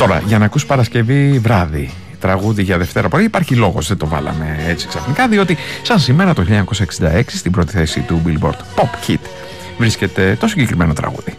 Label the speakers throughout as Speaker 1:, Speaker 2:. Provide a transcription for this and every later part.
Speaker 1: Τώρα, για να ακούς Παρασκευή βράδυ τραγούδι για Δευτέρα πρωί, υπάρχει λόγος, δεν το βάλαμε έτσι ξαφνικά, διότι σαν σήμερα το 1966 στην πρώτη θέση του Billboard Pop Hit βρίσκεται το συγκεκριμένο τραγούδι.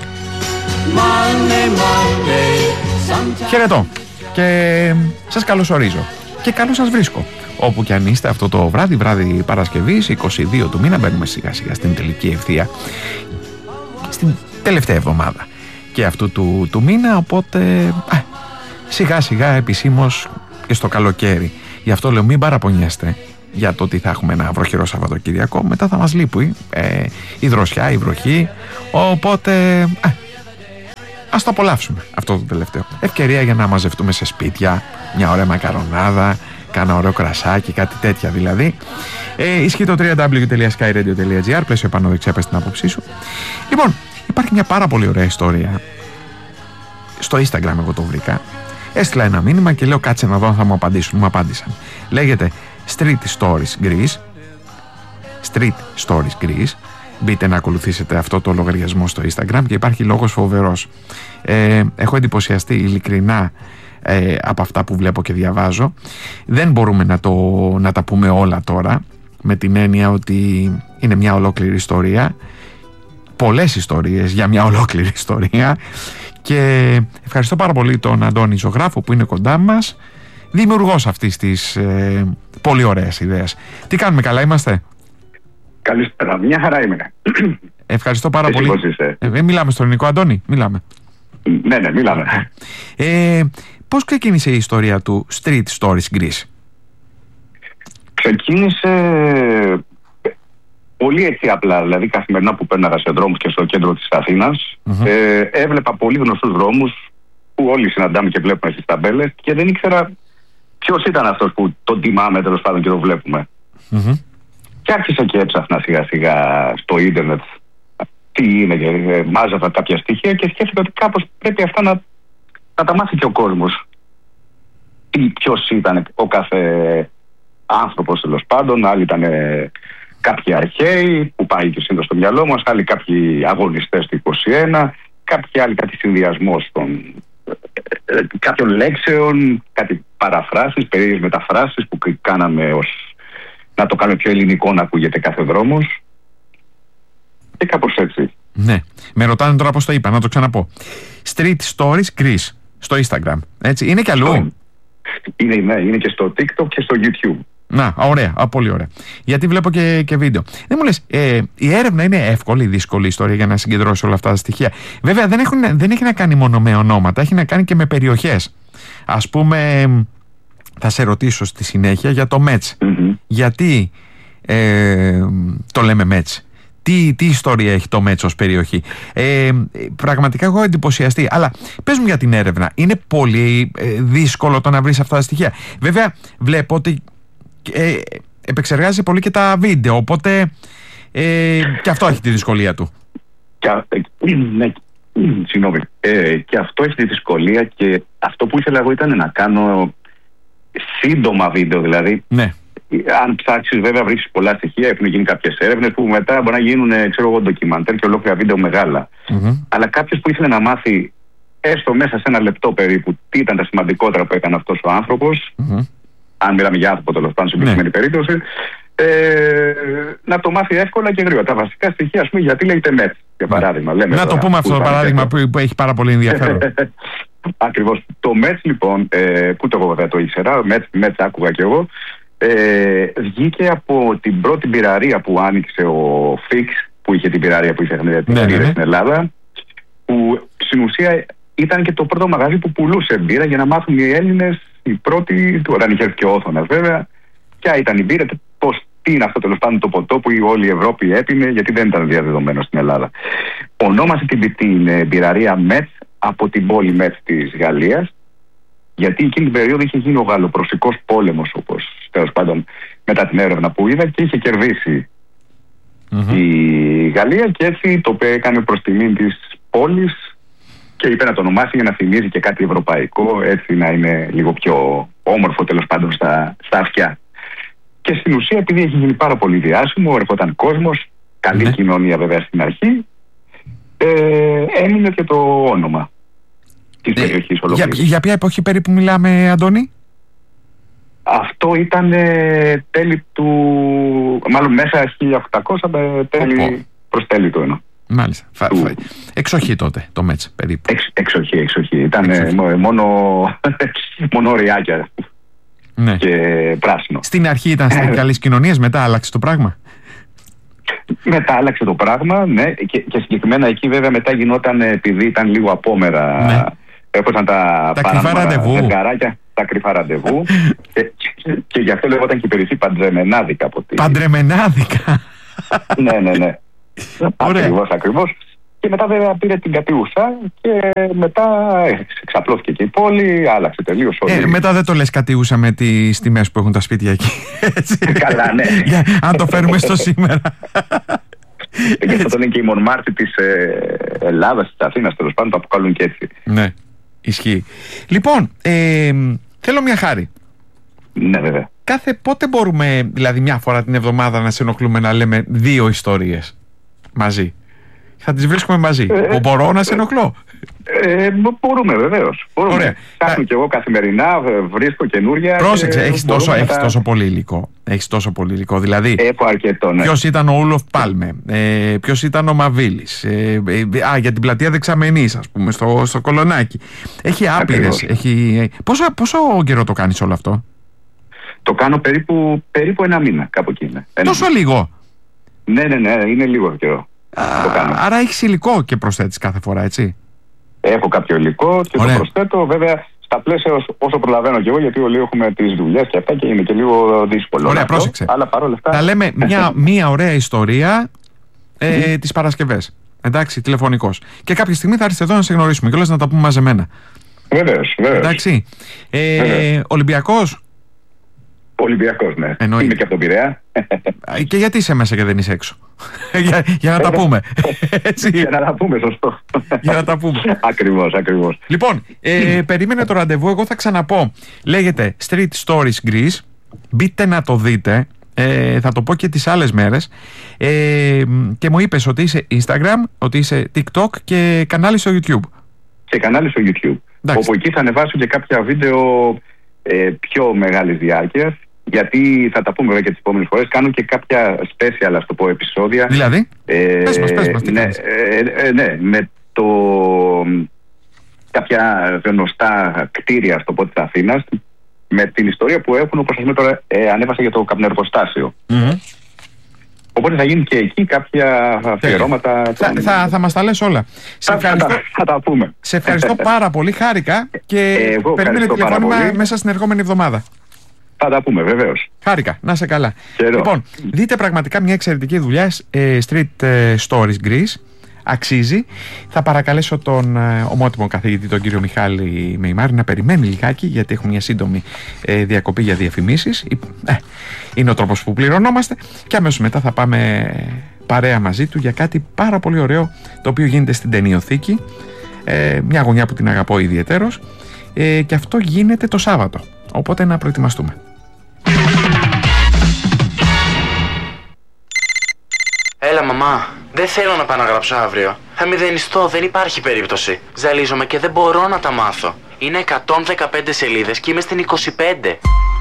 Speaker 1: Χαιρετώ και σας καλωσορίζω και καλώς σας βρίσκω όπου και αν είστε αυτό το βράδυ Παρασκευής 22 του μήνα. Μπαίνουμε σιγά σιγά στην τελική ευθεία, στην τελευταία εβδομάδα και αυτού του μήνα, οπότε σιγά σιγά επισήμως και στο καλοκαίρι. Γι' αυτό λέω μην παραπονιέστε για το ότι θα έχουμε ένα βροχερό Σαββατοκυριακό. Μετά θα μας λείπει η δροσιά, η βροχή, οπότε ας το απολαύσουμε αυτό το τελευταίο. Ευκαιρία για να μαζευτούμε σε σπίτια, μια ωραία μακαρονάδα, κάνα ωραίο κρασάκι, κάτι τέτοια δηλαδή. Ισχύει το www.skyradio.gr, πλαίσιο επάνω δεξιά, πες την άποψή σου. Λοιπόν, υπάρχει μια πάρα πολύ ωραία ιστορία. Στο Instagram εγώ το βρήκα. Έστειλα ένα μήνυμα και λέω κάτσε να δω αν θα μου απαντήσουν. Μου απάντησαν. Λέγεται Street Stories Greece. Street Stories Greece. Μπείτε να ακολουθήσετε αυτό το λογαριασμό στο Instagram και υπάρχει λόγος φοβερός. Έχω εντυπωσιαστεί ειλικρινά από αυτά που βλέπω και διαβάζω. Δεν μπορούμε να τα πούμε όλα τώρα, με την έννοια ότι είναι μια ολόκληρη ιστορία, πολλές ιστορίες για μια ολόκληρη ιστορία. Και ευχαριστώ πάρα πολύ τον Αντώνη Ζωγράφο που είναι κοντά μας, δημιουργός αυτής της πολύ ωραίας ιδέας. Τι κάνουμε, καλά είμαστε?
Speaker 2: Καλησπέρα, μια χαρά είμαι.
Speaker 1: Ευχαριστώ πάρα πολύ. Μιλάμε στο ελληνικό, Αντώνη, μιλάμε.
Speaker 2: Ναι, μιλάμε.
Speaker 1: Πώς ξεκίνησε η ιστορία του Street Stories Greece?
Speaker 2: Ξεκίνησε πολύ έτσι απλά, δηλαδή καθημερινά που πέρναγα σε δρόμους και στο κέντρο της Αθήνας, έβλεπα πολύ γνωστούς δρόμους που όλοι συναντάμε και βλέπουμε στις ταμπέλες και δεν ήξερα ποιος ήταν αυτός που τον τιμάμε τέλος πάντων και τον βλέπουμε. Και άρχισα και έψαχνα σιγά σιγά στο ίντερνετ τι είναι και μάζευα κάποια στοιχεία και σκέφτηκα ότι κάπως πρέπει αυτά να τα μάθει και ο κόσμος. Ποιος ήταν ο κάθε άνθρωπος τέλος πάντων. Άλλοι ήταν κάποιοι αρχαίοι που πάει και σύνδεσο στο μυαλό μας, άλλοι κάποιοι αγωνιστές του 21, κάποιοι άλλοι κάτι συνδυασμός των κάποιων λέξεων, κάτι παραφράσεις, περίεργες μεταφράσεις που κάναμε ως να το κάνουμε πιο ελληνικό να ακούγεται κάθε δρόμος. Και κάπως έτσι.
Speaker 1: Ναι. Με ρωτάνε τώρα πώς το είπα, να το ξαναπώ. Street Stories Greece στο Instagram. Έτσι. Είναι και αλλού?
Speaker 2: Είναι και στο TikTok και στο YouTube.
Speaker 1: Να, ωραία, πολύ ωραία. Γιατί βλέπω και βίντεο. Δεν μου λες, η έρευνα είναι εύκολη ή δύσκολη ιστορία για να συγκεντρώσει όλα αυτά τα στοιχεία? Βέβαια δεν έχει να κάνει μόνο με ονόματα, έχει να κάνει και με περιοχές. Ας πούμε, θα σε ρωτήσω στη συνέχεια για το Μέτς. Γιατί το λέμε Μέτς? Τι ιστορία έχει το Μέτς ως περιοχή? Πραγματικά έχω εντυπωσιαστεί. Αλλά πες μου για την έρευνα. Είναι πολύ δύσκολο το να βρεις αυτά τα στοιχεία? Βέβαια βλέπω ότι επεξεργάζεσαι πολύ και τα βίντεο, οπότε και αυτό έχει τη δυσκολία του.
Speaker 2: Συγγνώμη. Και αυτό έχει τη δυσκολία και αυτό που ήθελα εγώ ήταν να κάνω σύντομα βίντεο, δηλαδή. Ναι. Αν ψάξεις, βέβαια βρίσκεις πολλά στοιχεία, έχουν γίνει κάποιες έρευνες που μετά μπορεί να γίνουν ντοκιμαντέρ και ολόκληρα βίντεο μεγάλα. Αλλά κάποιος που ήθελε να μάθει έστω μέσα σε ένα λεπτό περίπου τι ήταν τα σημαντικότερα που έκανε αυτός ο άνθρωπος, αν μιλάμε για άνθρωπο τέλος πάντων σε συγκεκριμένη περίπτωση, να το μάθει εύκολα και γρήγορα. Τα βασικά στοιχεία, ας πούμε, γιατί λέγεται Μέτς, για παράδειγμα. Λέμε
Speaker 1: να το πούμε αυτό το παράδειγμα που έχει πάρα πολύ ενδιαφέρον.
Speaker 2: Ακριβώς. Το Μέτς λοιπόν, που το εγώ το ήξερα, Μέτς άκουγα κι εγώ, βγήκε από την πρώτη πυραρία που άνοιξε ο Φίξ, που είχε την πυραρία που είχε στην Ελλάδα, που στην ουσία ήταν και το πρώτο μαγαζί που πουλούσε μπύρα για να μάθουν οι Έλληνες, οι πρώτοι, όταν είχε έρθει και ο Όθωνας βέβαια, ποια ήταν η μπύρα, τι είναι αυτό τέλος πάντων το ποτό που όλη η Ευρώπη έπινε, γιατί δεν ήταν διαδεδομένο στην Ελλάδα. Ονόμασε την πυραρία Μέτς από την πόλη Μέτς της Γαλλίας, γιατί εκείνη την περίοδο είχε γίνει ο Γαλλοπρωσικός πόλεμος, όπως τέλος πάντων μετά την έρευνα που είδα, και είχε κερδίσει η Γαλλία και έτσι το έκανε προς τιμήν της πόλης και είπε να το ονομάσει για να θυμίζει και κάτι ευρωπαϊκό, έτσι να είναι λίγο πιο όμορφο τέλος πάντων στα αυτιά. Και στην ουσία, επειδή έχει γίνει πάρα πολύ διάσημο, ερχόταν κόσμος, καλή κοινωνία βέβαια στην αρχή, έμεινε και το όνομα. της περιοχής ολόκληρης.
Speaker 1: Για ποια εποχή περίπου μιλάμε, Αντώνη?
Speaker 2: Αυτό ήταν τέλη του... Μάλλον μέσα 1800 με τέλη προς τέλη του εννοώ.
Speaker 1: Μάλιστα. Εξοχή τότε το Μέτς περίπου.
Speaker 2: Εξοχή. Ήταν μόνο ριάκια και πράσινο.
Speaker 1: Στην αρχή ήταν στις καλές κοινωνίες, μετά άλλαξε το πράγμα.
Speaker 2: Μετά άλλαξε το πράγμα, ναι, και συγκεκριμένα εκεί βέβαια μετά γινόταν, επειδή ήταν λίγο απόμερα, έπαιρναν τα
Speaker 1: κρυφά ραντεβού.
Speaker 2: Τα κρυφά ραντεβού και γι' αυτό λέγονταν και η περιοχή Παντρεμενάδη κάποτε.
Speaker 1: Παντρεμενάδικα.
Speaker 2: Ναι. Ακριβώς. Και μετά βέβαια πήρε την κατιούσα και μετά εξαπλώθηκε και η πόλη, άλλαξε τελείως όλη.
Speaker 1: Μετά δεν το λες κατιούσα με τις τιμές που έχουν τα σπίτια εκεί.
Speaker 2: Καλά, ναι.
Speaker 1: Αν το φέρουμε στο σήμερα.
Speaker 2: Και αυτό είναι και η Μονμάρτη της Ελλάδας, της Αθήνας, τέλος πάντων, το αποκαλούν και έτσι.
Speaker 1: Ναι, ισχύει. Λοιπόν, θέλω μια χάρη.
Speaker 2: Ναι, βέβαια.
Speaker 1: Κάθε πότε μπορούμε, δηλαδή μια φορά την εβδομάδα, να σε ενοχλούμε να λέμε 2 ιστορίες μαζί? Θα τις βρίσκουμε μαζί. Μπορώ να σε ενοχλώ?
Speaker 2: Μπορούμε, βεβαίως. Φτιάχνω κι εγώ καθημερινά, βρίσκω καινούρια.
Speaker 1: Πρόσεξε, έχεις τόσο πολύ υλικό. Δηλαδή,
Speaker 2: έχω αρκετό, ναι.
Speaker 1: Ποιος ήταν ο Ούλοφ Πάλμε, ποιος ήταν ο Μαβίλης, για την πλατεία Δεξαμενής, ας πούμε, στο Κολονάκι. Έχει άπειρες. Πόσο καιρό το κάνεις όλο αυτό?
Speaker 2: Το κάνω περίπου 1 μήνα, κάπου εκεί είναι.
Speaker 1: Τόσο λίγο?
Speaker 2: Ναι, είναι λίγο καιρό.
Speaker 1: Άρα έχεις υλικό και προσθέτεις κάθε φορά, έτσι?
Speaker 2: Έχω κάποιο υλικό και το προσθέτω, βέβαια, στα πλαίσια όσο προλαβαίνω κι εγώ, γιατί όλοι έχουμε τις δουλειές και αυτά και είναι και λίγο δύσκολο.
Speaker 1: Ωραία, πρόσεξε.
Speaker 2: Αλλά παρόλα αυτά...
Speaker 1: Θα λέμε μια ωραία ιστορία τις Παρασκευές. Εντάξει, τηλεφωνικός. Και κάποια στιγμή θα έρθεις εδώ να σε γνωρίσουμε και όλες να τα πούμε μαζεμένα.
Speaker 2: Βεβαίως.
Speaker 1: Εντάξει. Ολυμπιακός.
Speaker 2: Ολυμπιακός, ναι.
Speaker 1: Εννοείται.
Speaker 2: Είμαι και από τον Πειραιά.
Speaker 1: Και γιατί είσαι μέσα και δεν είσαι έξω? για να τα πούμε. Έτσι.
Speaker 2: Για να τα πούμε, σωστό.
Speaker 1: Για να τα πούμε.
Speaker 2: Ακριβώς.
Speaker 1: Λοιπόν, περίμενε το ραντεβού. Εγώ θα ξαναπώ. Λέγεται Street Stories Greece. Μπείτε να το δείτε. Θα το πω και τις άλλες μέρες. Και μου είπες ότι είσαι Instagram, ότι είσαι TikTok και κανάλι στο YouTube.
Speaker 2: Και κανάλι στο YouTube. Εντάξει. Όπου εκεί θα ανεβάσω και κάποια βίντεο πιο μεγάλης διάρκειας. Γιατί θα τα πούμε βέβαια και τις επόμενες φορές. Κάνω και κάποια special, ας το πω, επεισόδια. Δηλαδή, πες μας, τι κάνεις. Ναι, με κάποια γνωστά κτίρια, ας το πω, της Αθήνας, με την ιστορία που έχουν, όπως σας πούμε τώρα, ανέβασα για το καπνεργοστάσιο. Οπότε θα γίνει και εκεί κάποια αφιερώματα.
Speaker 1: Θα μας τα λες όλα.
Speaker 2: Θα τα πούμε.
Speaker 1: Σε ευχαριστώ πάρα πολύ, χάρηκα και περίμενε τηλεφώνημα μέσα στην ερχόμενη εβδομάδα.
Speaker 2: Θα τα πούμε, βεβαίως.
Speaker 1: Χάρηκα, να είσαι καλά. Λοιπόν, δείτε πραγματικά μια εξαιρετική δουλειά, Street Stories Greece. Αξίζει. Θα παρακαλέσω τον ομότιμο καθηγητή, τον κύριο Μιχάλη Μεϊμάρη, να περιμένει λιγάκι, γιατί έχουμε μια σύντομη διακοπή για διαφημίσεις. Είναι ο τρόπος που πληρωνόμαστε. Και αμέσως μετά θα πάμε παρέα μαζί του για κάτι πάρα πολύ ωραίο, το οποίο γίνεται στην Ταινιοθήκη. Μια γωνιά που την αγαπώ ιδιαιτέρως. Και αυτό γίνεται το Σάββατο. Οπότε να προετοιμαστούμε.
Speaker 3: Έλα, μαμά. Δεν θέλω να πάω να γράψω αύριο. Θα μηδενιστώ, δεν υπάρχει περίπτωση. Ζαλίζομαι και δεν μπορώ να τα μάθω. Είναι 115 σελίδες και είμαι στην 25.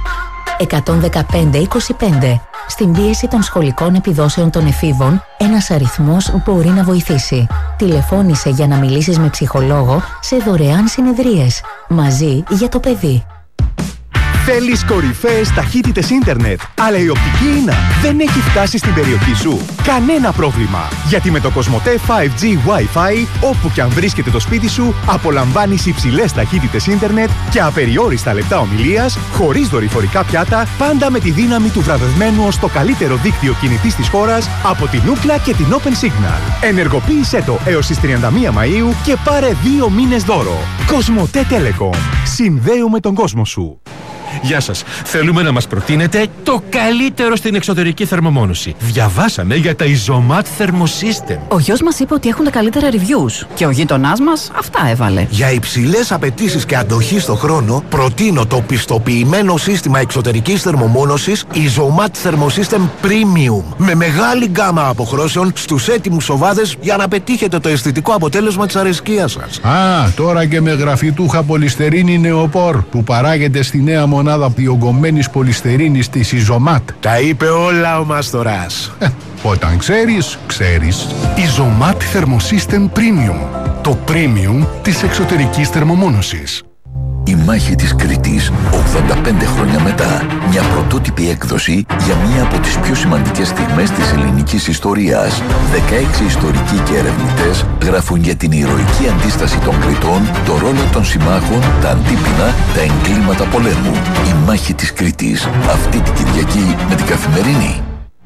Speaker 4: 115-25. Στην πίεση των σχολικών επιδόσεων των εφήβων, ένας αριθμός μπορεί να βοηθήσει. Τηλεφώνησε για να μιλήσεις με ψυχολόγο σε δωρεάν συνεδρίες. Μαζί για το παιδί.
Speaker 5: Θέλεις κορυφαίες ταχύτητες ίντερνετ, αλλά η οπτική ίνα δεν έχει φτάσει στην περιοχή σου? Κανένα πρόβλημα, γιατί με το Cosmote 5G Wi-Fi, όπου και αν βρίσκεται το σπίτι σου, απολαμβάνεις υψηλές ταχύτητες ίντερνετ και απεριόριστα λεπτά ομιλίας, χωρίς δορυφορικά πιάτα, πάντα με τη δύναμη του βραβευμένου ως το καλύτερο δίκτυο κινητής της χώρας από την Ookla και την Open Signal. Ενεργοποίησέ το έως τις 31 Μαΐου και πάρε 2 μήνες δώρο. Cosmote Telecom. Συνδέουμε τον κόσμο σου.
Speaker 6: Γεια σας. Θέλουμε να μας προτείνετε το καλύτερο στην εξωτερική θερμομόνωση. Διαβάσαμε για τα Isomat Thermosystem.
Speaker 7: Ο γιος μας είπε ότι έχουν τα καλύτερα reviews και ο γείτονάς μας αυτά έβαλε.
Speaker 8: Για υψηλές απαιτήσεις και αντοχή στο χρόνο, προτείνω το πιστοποιημένο σύστημα εξωτερικής θερμομόνωσης Isomat Thermosystem Premium. Με μεγάλη γκάμα αποχρώσεων στους έτοιμους οβάδες για να πετύχετε το αισθητικό αποτέλεσμα της αρεσκίας σας.
Speaker 9: Τώρα και με γραφιτούχα πολυστερίνη νεοπόρ που παράγεται στη νέα μονάδα διογκωμένης πολυστερίνης της Isomat.
Speaker 8: Τα είπε όλα ο Μαστοράς.
Speaker 9: Όταν ξέρεις, ξέρεις. Isomat Thermosystem Premium. Το premium της εξωτερικής θερμομόνωσης.
Speaker 10: Η μάχη της Κρήτης, 85 χρόνια μετά, μια πρωτότυπη έκδοση για μία από τις πιο σημαντικές στιγμές της ελληνικής ιστορίας. 16 ιστορικοί και ερευνητές γράφουν για την ηρωική αντίσταση των Κρητών, το ρόλο των συμμάχων, τα αντίπεινα, τα εγκλήματα πολέμου. Η μάχη της Κρήτης, αυτή την Κυριακή με την Καθημερινή.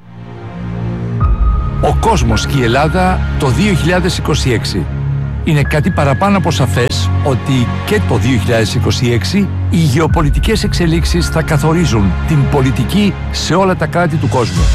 Speaker 11: Ο κόσμος και η Ελλάδα το 2026. Είναι κάτι παραπάνω από σαφές ότι και το 2026 οι γεωπολιτικές εξελίξεις θα καθορίζουν την πολιτική σε όλα τα κράτη του κόσμου.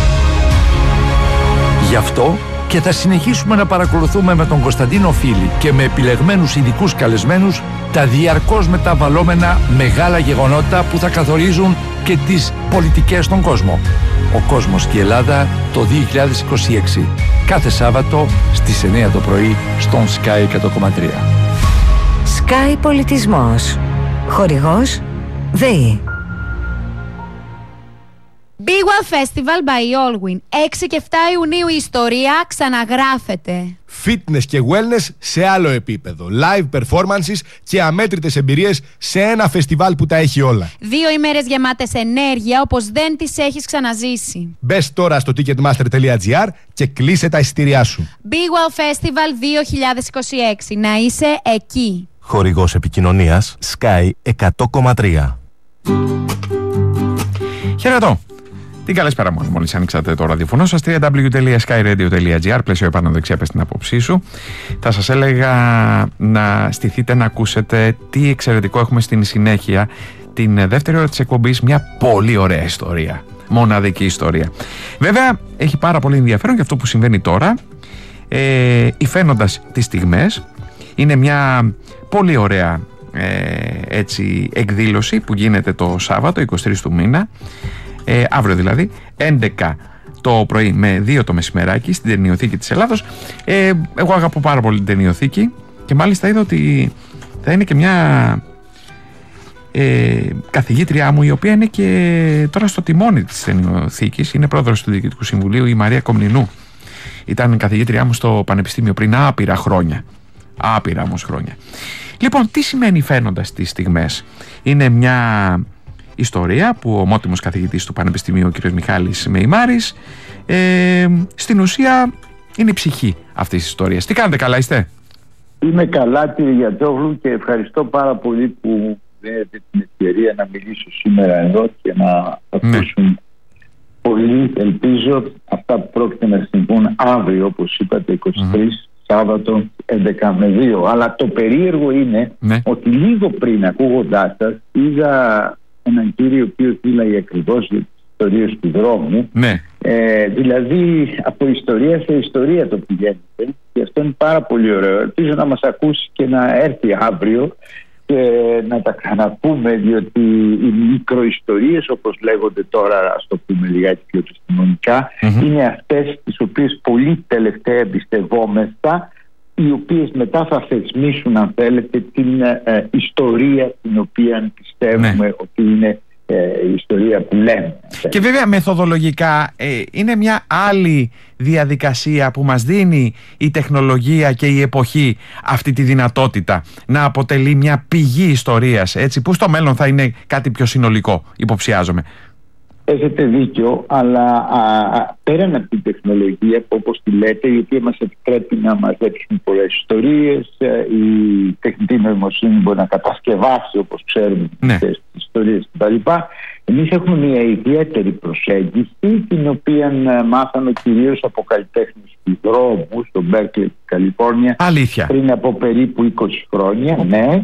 Speaker 11: Γι' αυτό και θα συνεχίσουμε να παρακολουθούμε με τον Κωνσταντίνο Φίλη και με επιλεγμένους ειδικούς καλεσμένους τα διαρκώς μεταβαλλόμενα μεγάλα γεγονότα που θα καθορίζουν και τις πολιτικές στον κόσμο. Ο κόσμος και η Ελλάδα το 2026. Κάθε Σάββατο στις 9 το πρωί στον Sky 100,3.
Speaker 12: Sky Πολιτισμός. Χορηγός ΔΕΗ.
Speaker 13: Big One Festival by Allwyn. 6 και 7 Ιουνίου η ιστορία ξαναγράφεται.
Speaker 14: Fitness και wellness σε άλλο επίπεδο. Live performances και αμέτρητες εμπειρίες σε ένα φεστιβάλ που τα έχει όλα.
Speaker 13: 2 ημέρες γεμάτες ενέργεια όπως δεν τις έχεις ξαναζήσει.
Speaker 14: Μπες τώρα στο ticketmaster.gr και κλείσε τα εισιτήριά σου.
Speaker 13: Big One Festival 2026. Να είσαι εκεί.
Speaker 15: Χορηγός επικοινωνίας Sky 100,3.
Speaker 1: Χαιρετώ. Τι καλησπέρα μου, μόλις ανοίξατε το ραδιοφωνό σας, www.skyradio.gr, πλαίσιο επάνω δεξιά, πες την άποψή σου. Θα σας έλεγα να στηθείτε να ακούσετε τι εξαιρετικό έχουμε στην συνέχεια. Την δεύτερη ώρα της εκπομπής, μια πολύ ωραία ιστορία, μοναδική ιστορία. Βέβαια, έχει πάρα πολύ ενδιαφέρον και αυτό που συμβαίνει τώρα, υφαίνοντας τις στιγμές. Είναι μια πολύ ωραία έτσι, εκδήλωση που γίνεται το Σάββατο, 23 του μήνα, αύριο δηλαδή, 11 το πρωί με 2 το μεσημεράκι στην Ταινιοθήκη της Ελλάδος. Εγώ αγαπώ πάρα πολύ την Ταινιοθήκη και μάλιστα είδα ότι θα είναι και μια καθηγήτριά μου, η οποία είναι και τώρα στο τιμόνι της Ταινιοθήκης, είναι πρόεδρος του Διοικητικού Συμβουλίου, η Μαρία Κομνηνού. Ήταν καθηγήτριά μου στο Πανεπιστήμιο πριν άπειρα χρόνια. Άπειρα όμως χρόνια. Λοιπόν, τι σημαίνει φαίνοντας τις στιγμές? Είναι μια ιστορία που ο ομότιμος καθηγητής του Πανεπιστημίου, ο κ. Μιχάλης Μεϊμάρης, στην ουσία είναι η ψυχή αυτής της ιστορίας. Τι κάνετε, καλά είστε?
Speaker 16: Είμαι καλά, κύριε Γιατζόγλου, και ευχαριστώ πάρα πολύ που δίνετε την ευκαιρία να μιλήσω σήμερα εδώ και να ακούσουν πολύ, ελπίζω, αυτά που πρόκειται να συμβούν αύριο, όπως είπατε, 23 Σάββατο 11 με 2. Αλλά το περίεργο είναι ότι λίγο πριν, ακούγοντάς σας, είδα έναν κύριο ο οποίος μίλαγε ακριβώς για τις ιστορίες του δρόμου. Δηλαδή από ιστορία σε ιστορία το πηγαίνετε, και αυτό είναι πάρα πολύ ωραίο. Ελπίζω να μας ακούσει και να έρθει αύριο και να τα ξαναπούμε, διότι οι μικροϊστορίες, όπως λέγονται τώρα, ας το πούμε λιγάκι πιο επιστημονικά, είναι αυτές τις οποίες πολύ τελευταία εμπιστευόμεθα, οι οποίες μετά θα θεσμίσουν, αν θέλετε, την ιστορία την οποία πιστεύουμε ότι είναι η ιστορία που λέμε.
Speaker 1: Και βέβαια μεθοδολογικά είναι μια άλλη διαδικασία που μας δίνει η τεχνολογία και η εποχή αυτή τη δυνατότητα να αποτελεί μια πηγή ιστορίας, έτσι, που στο μέλλον θα είναι κάτι πιο συνολικό, υποψιάζομαι.
Speaker 16: Έχετε δίκιο, αλλά πέραν από την τεχνολογία, όπως τη λέτε, η οποία μας επιτρέπει να μαζέψουμε πολλές ιστορίες, η τεχνητή νοημοσύνη μπορεί να κατασκευάσει, όπως ξέρουμε, τις ιστορίες κτλ. Εμείς έχουμε μια ιδιαίτερη προσέγγιση, την οποία μάθαμε κυρίως από καλλιτέχνες του δρόμου στο Μπέρκλι, Καλιφόρνια, πριν από περίπου 20 χρόνια.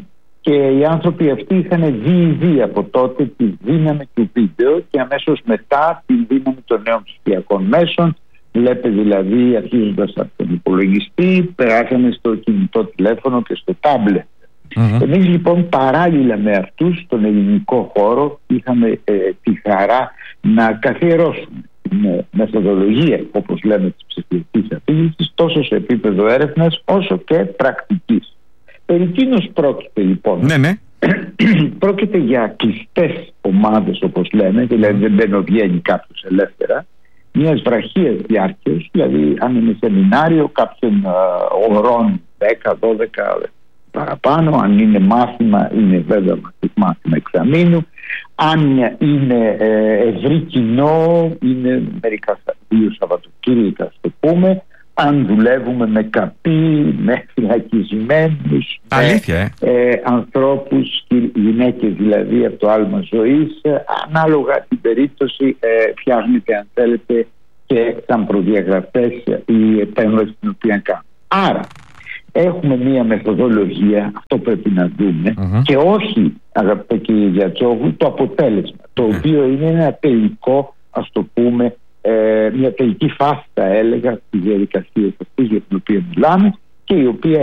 Speaker 16: Και οι άνθρωποι αυτοί είχαν δει από τότε τη δύναμη του βίντεο και αμέσως μετά τη δύναμη των νέων ψηφιακών μέσων. Βλέπετε δηλαδή, αρχίζοντας από τον υπολογιστή, περάσαμε στο κινητό τηλέφωνο και στο τάμπλετ. Εμείς λοιπόν παράλληλα με αυτούς στον ελληνικό χώρο είχαμε τη χαρά να καθιερώσουμε την μεθοδολογία, όπως λέμε, της ψηφιακής αφήγησης, τόσο σε επίπεδο έρευνας όσο και πρακτικής. Περί τίνος πρόκειται λοιπόν? Πρόκειται για κλειστές ομάδες, όπως λέμε, δηλαδή δεν μπαίνει κάποιος ελεύθερα, μιας βραχίας διάρκειας, δηλαδή αν είναι σεμινάριο κάποιων ωρών 10, 12 παραπάνω, αν είναι μάθημα είναι βέβαια μάθημα εξαμήνου, αν είναι ευρύ κοινό είναι μερικά 2 Σαββατοκύριακα, το πούμε, αν δουλεύουμε με καπί, με φυλακισμένους, ανθρώπους, γυναίκες δηλαδή από το άλμα ζωής, ανάλογα την περίπτωση φτιάχνεται αν θέλετε και σαν προδιαγραφές η επέμβαση την οποία κάνουμε. Άρα έχουμε μία μεθοδολογία, αυτό πρέπει να δούμε, και όχι, αγαπητέ κύριε Γιατσόγλου, το αποτέλεσμα, το οποίο είναι ένα τελικό, ας το πούμε, μια τελική φάση θα έλεγα της διαδικασίας αυτής για την οποία μιλάμε και η οποία